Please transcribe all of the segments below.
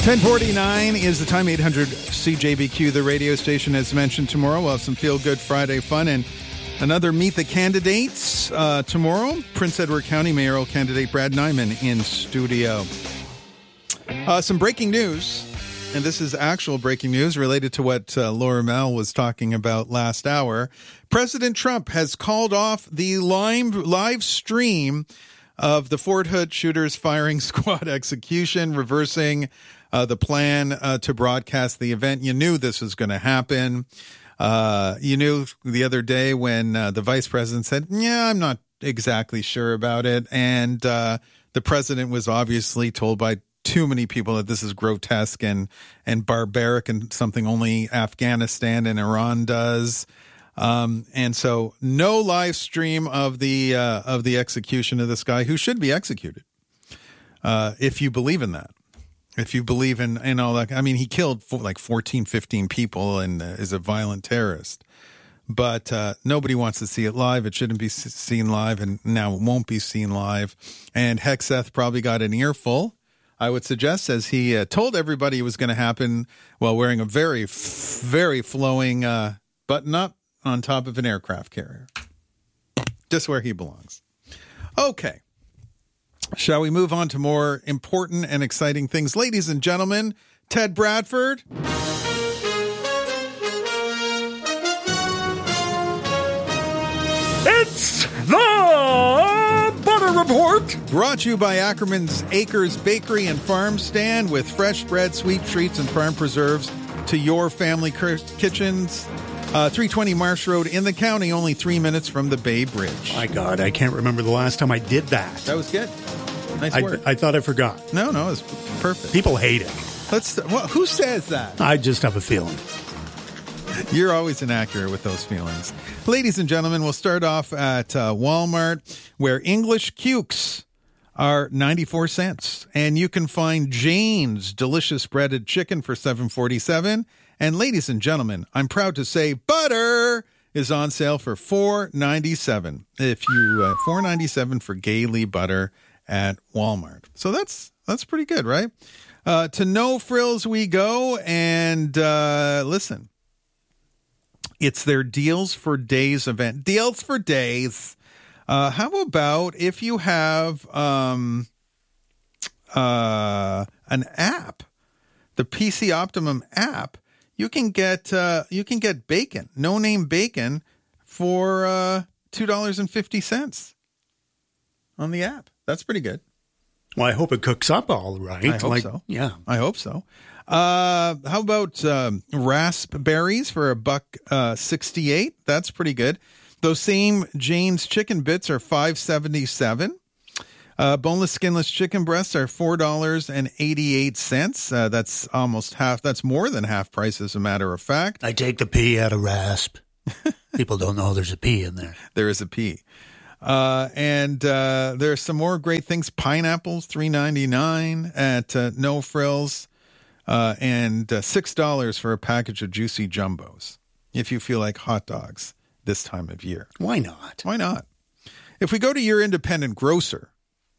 10:49 is the time. 800 CJBQ, the radio station, as mentioned. Tomorrow we'll have some Feel-Good Friday fun and another Meet the Candidates tomorrow. Prince Edward County mayoral candidate Brad Nyman in studio. Some breaking news, and this is actual breaking news related to what Laura Mel was talking about last hour. President Trump has called off the live stream of the Fort Hood shooters firing squad execution, reversing the plan to broadcast the event. You knew this was going to happen. You knew the other day when the vice president said, yeah, I'm not exactly sure about it. And the president was obviously told by too many people that this is grotesque and barbaric and something only Afghanistan and Iran does. And so no live stream of the execution of this guy who should be executed. If you believe in that. If you believe in all that, I mean, he killed like 14, 15 people and is a violent terrorist. But nobody wants to see it live. It shouldn't be seen live, and now it won't be seen live. And Hegseth probably got an earful, I would suggest, as he told everybody it was going to happen while wearing a very, very flowing button-up on top of an aircraft carrier. Just where he belongs. Okay. Shall we move on to more important and exciting things? Ladies and gentlemen, Ted Bradford. It's the Butter Report. Brought to you by Ackerman's Acres Bakery and Farm Stand, with fresh bread, sweet treats, and farm preserves to your family kitchens. 320 Marsh Road in the county, only 3 minutes from the Bay Bridge. My God, I can't remember the last time I did that. That was good. Nice work. I thought I forgot. No, it was perfect. People hate it. Who says that? I just have a feeling. You're always inaccurate with those feelings. Ladies and gentlemen, we'll start off at Walmart, where English cukes are 94 cents. And you can find Jane's delicious breaded chicken for $7.47. And ladies and gentlemen, I'm proud to say butter is on sale for $4.97. If you $4.97 for Gailey butter at Walmart. So that's pretty good, right? To No Frills we go, and listen, it's their Deals for Days event. Deals for Days. How about if you have an app, the PC Optimum app? You can get bacon, no-name bacon, for $2.50 on the app. That's pretty good. Well, I hope it cooks up all right. I hope so. Yeah, I hope so. How about raspberries for $1.68? That's pretty good. Those same Jane's chicken bits are $5.77. Boneless, skinless chicken breasts are $4.88. That's almost half. That's more than half price, as a matter of fact. I take the P out of rasp. People don't know there's a P in there. There is a P. And there's some more great things. Pineapples, $3.99 at No Frills, and $6 for a package of juicy jumbos, if you feel like hot dogs this time of year. Why not? Why not? If we go to your independent grocer,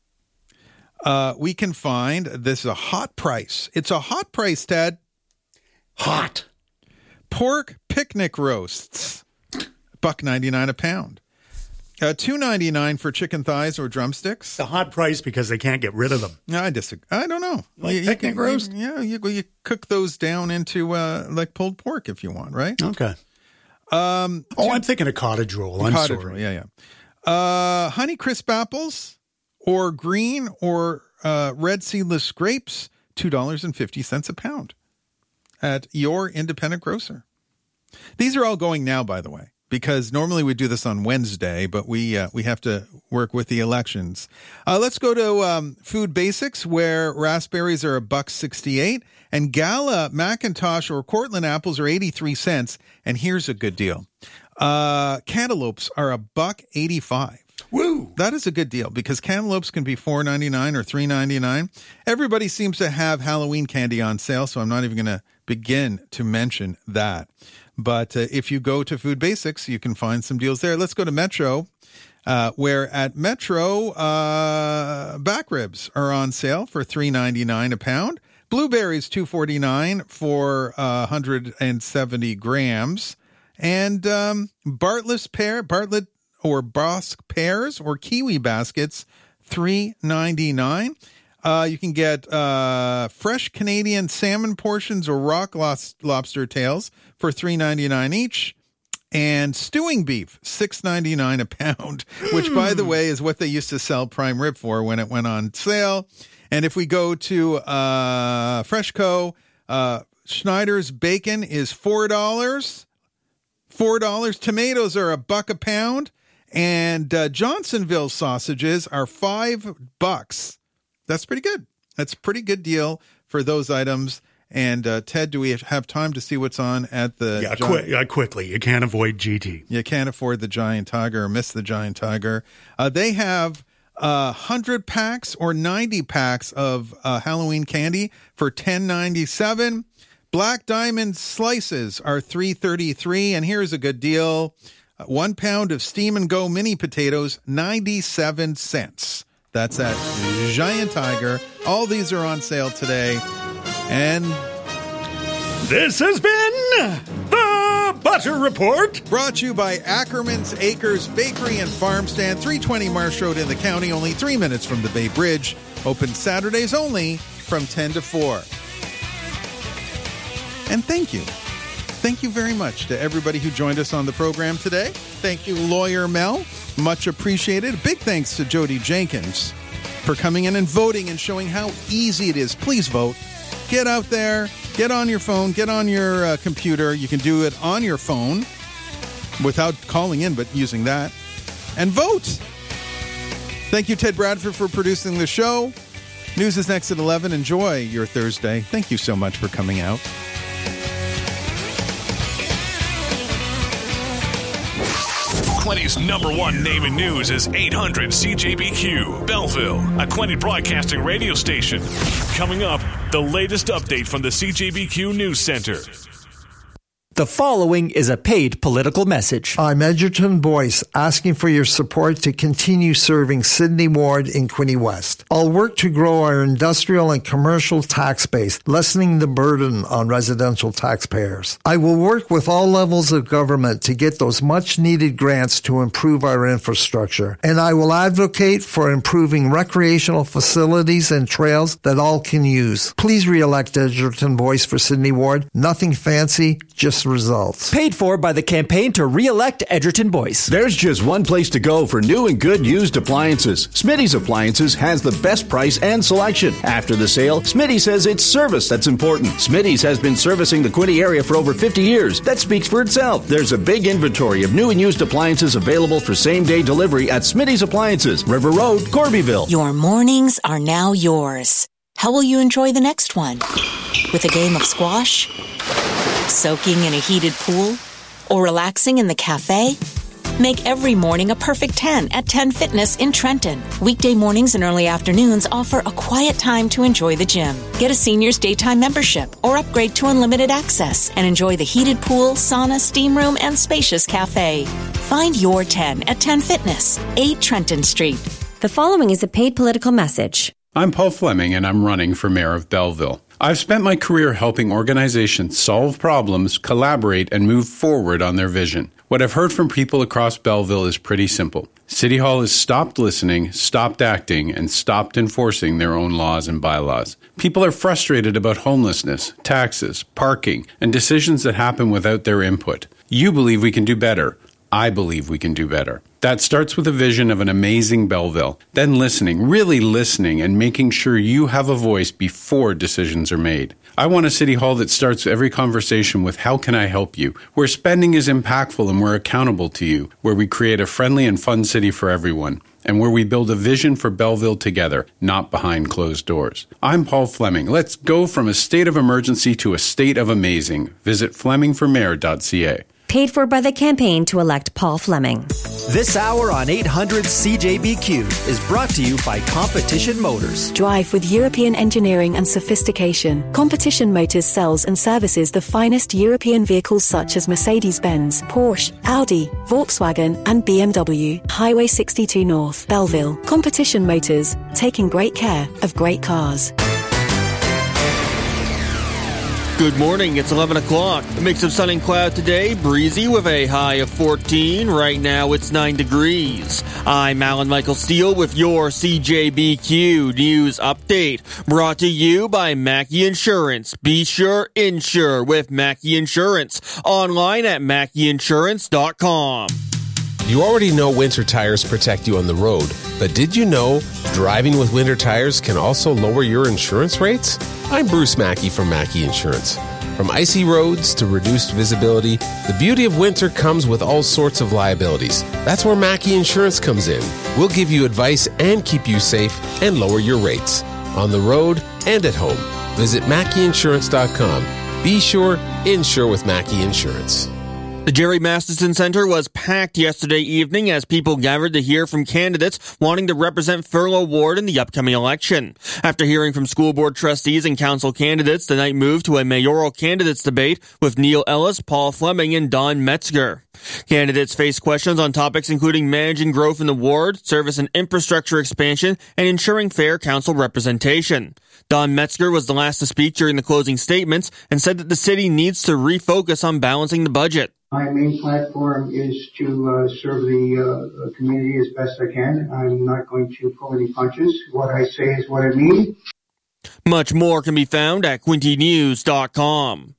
we can find this is a hot price. It's a hot price, Ted. Hot. Pork picnic roasts, $1.99 a pound. $2.99 for chicken thighs or drumsticks. It's a hot price because they can't get rid of them. No, I disagree. I don't know. Like picnic roast? You cook those down into like pulled pork if you want, right? Okay. I'm thinking of cottage roll. I'm cottage sorry. Roll, yeah. Honey crisp apples or green or red seedless grapes, $2.50 a pound at your independent grocer. These are all going now, by the way, because normally we do this on Wednesday, but we have to work with the elections. Let's go to Food Basics, where raspberries are $1.68 and Gala, Macintosh, or Cortland apples are 83 cents. And here's a good deal. Cantaloupes are $1.85. Woo! That is a good deal because cantaloupes can be $4.99 or $3.99. Everybody seems to have Halloween candy on sale, so I'm not even going to begin to mention that. But if you go to Food Basics, you can find some deals there. Let's go to Metro, where at Metro, back ribs are on sale for $3.99 a pound. Blueberries, $2.49 for 170 grams. And Bartlett or Bosque pears or kiwi baskets, $3.99. You can get fresh Canadian salmon portions or rock lobster tails for $3.99 each. And stewing beef, $6.99 a pound, which, by the way, is what they used to sell prime rib for when it went on sale. And if we go to Freshco, Schneider's bacon is $4. Tomatoes are $1 a pound. And Johnsonville sausages are $5. That's pretty good. That's a pretty good deal for those items. And Ted, do we have time to see what's on at the... Quickly. You can't avoid GT. You can't afford the Giant Tiger or miss the Giant Tiger. They have 100 packs or 90 packs of Halloween candy for $10.97. Black Diamond slices are $3.33. And here's a good deal. 1 pound of Steam and Go mini potatoes, 97 cents. That's at Giant Tiger. All these are on sale today. And this has been the Butter Report. Brought to you by Ackerman's Acres Bakery and Farm Stand, 320 Marsh Road in the county, only 3 minutes from the Bay Bridge. Open Saturdays only from 10 to 4. And thank you. Thank you very much to everybody who joined us on the program today. Thank you, Lawyer Mel. Much appreciated. Big thanks to Jody Jenkins for coming in and voting and showing how easy it is. Please vote. Get out there. Get on your phone. Get on your computer. You can do it on your phone without calling in, but using that. And vote. Thank you, Ted Bradford, for producing the show. News is next at 11. Enjoy your Thursday. Thank you so much for coming out. Quenny's #1 name in news is 800 CJBQ, Belleville, a Quenny broadcasting radio station. Coming up, the latest update from the CJBQ News Center. The following is a paid political message. I'm Edgerton Boyce, asking for your support to continue serving Sydney Ward in Quinte West. I'll work to grow our industrial and commercial tax base, lessening the burden on residential taxpayers. I will work with all levels of government to get those much-needed grants to improve our infrastructure. And I will advocate for improving recreational facilities and trails that all can use. Please re-elect Edgerton Boyce for Sydney Ward. Nothing fancy, just results. Paid for by the campaign to re-elect Edgerton Boyce. There's just one place to go for new and good used appliances. Smitty's Appliances has the best price and selection. After the sale, Smitty says it's service that's important. Smitty's has been servicing the Quinte area for over 50 years. That speaks for itself. There's a big inventory of new and used appliances available for same-day delivery at Smitty's Appliances, River Road, Corbyville. Your mornings are now yours. How will you enjoy the next one? With a game of squash? Soaking in a heated pool? Or relaxing in the cafe? Make every morning a perfect 10 at 10 Fitness in Trenton. Weekday mornings and early afternoons offer a quiet time to enjoy the gym. Get a senior's daytime membership or upgrade to unlimited access and enjoy the heated pool, sauna, steam room, and spacious cafe. Find your 10 at 10 Fitness, 8 Trenton Street. The following is a paid political message. I'm Paul Fleming, and I'm running for mayor of Belleville. I've spent my career helping organizations solve problems, collaborate, and move forward on their vision. What I've heard from people across Belleville is pretty simple. City Hall has stopped listening, stopped acting, and stopped enforcing their own laws and bylaws. People are frustrated about homelessness, taxes, parking, and decisions that happen without their input. You believe we can do better. I believe we can do better. That starts with a vision of an amazing Belleville, then listening, really listening, and making sure you have a voice before decisions are made. I want a city hall that starts every conversation with how can I help you, where spending is impactful and we're accountable to you, where we create a friendly and fun city for everyone, and where we build a vision for Belleville together, not behind closed doors. I'm Paul Fleming. Let's go from a state of emergency to a state of amazing. Visit FlemingForMayor.ca. Paid for by the campaign to elect Paul Fleming. This hour on 800 CJBQ is brought to you by Competition Motors. Drive with European engineering and sophistication. Competition Motors sells and services the finest European vehicles such as Mercedes-Benz, Porsche, Audi, Volkswagen and BMW. Highway 62 North, Belleville. Competition Motors, taking great care of great cars. Good morning, it's 11 o'clock. A mix of sun and cloud today, breezy with a high of 14. Right now it's 9 degrees. I'm Alan Michael Steele with your CJBQ News Update. Brought to you by Mackey Insurance. Be sure, insure with Mackey Insurance. Online at MackeyInsurance.com. You already know winter tires protect you on the road, but did you know driving with winter tires can also lower your insurance rates? I'm Bruce Mackey from Mackey Insurance. From icy roads to reduced visibility, the beauty of winter comes with all sorts of liabilities. That's where Mackey Insurance comes in. We'll give you advice and keep you safe and lower your rates on the road and at home. Visit MackeyInsurance.com. Be sure, insure with Mackey Insurance. The Jerry Masterson Center was packed yesterday evening as people gathered to hear from candidates wanting to represent Furlough Ward in the upcoming election. After hearing from school board trustees and council candidates, the night moved to a mayoral candidates debate with Neil Ellis, Paul Fleming, and Don Metzger. Candidates faced questions on topics including managing growth in the ward, service and infrastructure expansion, and ensuring fair council representation. Don Metzger was the last to speak during the closing statements and said that the city needs to refocus on balancing the budget. My main platform is to serve the community as best I can. I'm not going to pull any punches. What I say is what I mean. Much more can be found at QuintyNews.com.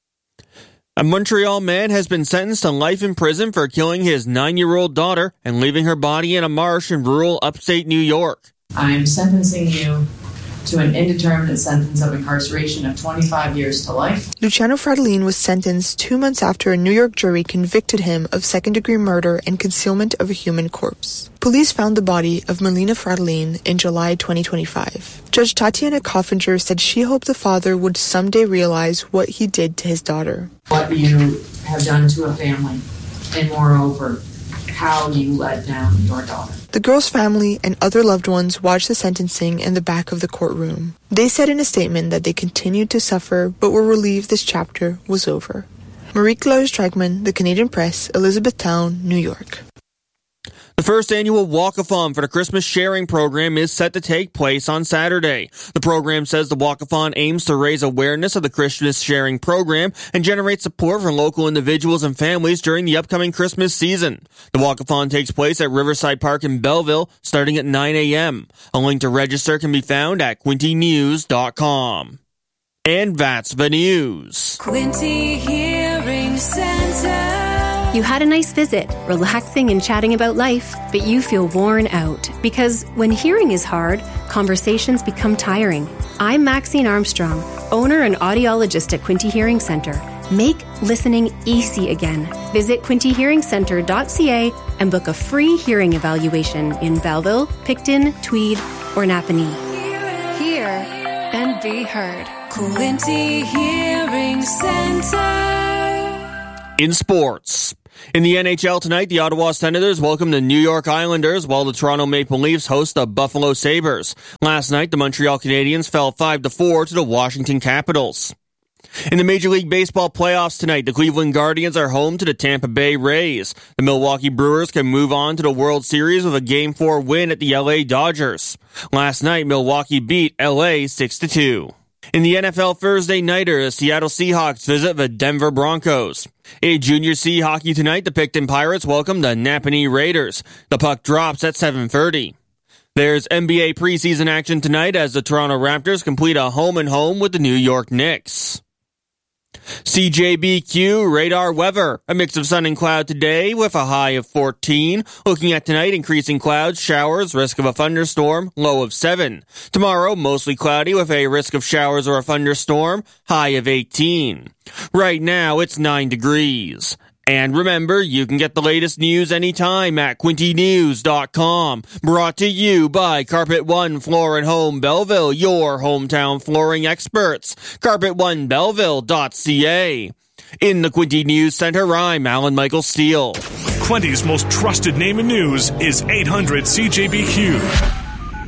A Montreal man has been sentenced to life in prison for killing his 9-year-old daughter and leaving her body in a marsh in rural upstate New York. I'm sentencing you to an indeterminate sentence of incarceration of 25 years to life. Luciano Fratellin was sentenced 2 months after a New York jury convicted him of second-degree murder and concealment of a human corpse. Police found the body of Melina Fratellin in July 2025. Judge Tatiana Coffinger said she hoped the father would someday realize what he did to his daughter. What you have done to a family, and moreover, how you let down your daughter. The girl's family and other loved ones watched the sentencing in the back of the courtroom. They said in a statement that they continued to suffer but were relieved this chapter was over. Marie-Claude Stragman, The Canadian Press, Elizabethtown, New York. The first annual Walkathon for the Christmas Sharing Program is set to take place on Saturday. The program says the Walkathon aims to raise awareness of the Christmas Sharing Program and generate support from local individuals and families during the upcoming Christmas season. The Walkathon takes place at Riverside Park in Belleville starting at 9 a.m. A link to register can be found at QuintyNews.com. And that's the news. Quinty Hearing Center. You had a nice visit, relaxing and chatting about life, but you feel worn out. Because when hearing is hard, conversations become tiring. I'm Maxine Armstrong, owner and audiologist at Quinty Hearing Center. Make listening easy again. Visit quintyhearingcenter.ca and book a free hearing evaluation in Belleville, Picton, Tweed, or Napanee. Hear and be heard. Quinty Hearing Center. In sports. In the NHL tonight, the Ottawa Senators welcome the New York Islanders while the Toronto Maple Leafs host the Buffalo Sabres. Last night, the Montreal Canadiens fell 5-4 to the Washington Capitals. In the Major League Baseball playoffs tonight, the Cleveland Guardians are home to the Tampa Bay Rays. The Milwaukee Brewers can move on to the World Series with a Game 4 win at the LA Dodgers. Last night, Milwaukee beat LA 6-2. In the NFL Thursday nighter, the Seattle Seahawks visit the Denver Broncos. In Junior C hockey tonight, the Picton Pirates welcome the Napanee Raiders. The puck drops at 7:30. There's NBA preseason action tonight as the Toronto Raptors complete a home-and-home with the New York Knicks. CJBQ radar weather. A mix of sun and cloud today with a high of 14. Looking at tonight, increasing clouds, showers, risk of a thunderstorm, low of 7. Tomorrow, mostly cloudy with a risk of showers or a thunderstorm, high of 18. Right now, it's 9 degrees. And remember, you can get the latest news anytime at QuintyNews.com. Brought to you by Carpet One Floor and Home Belleville, your hometown flooring experts. CarpetOneBelleville.ca. In the Quinty News Center, I'm Alan Michael Steele. Quinty's most trusted name in news is 800 CJBQ.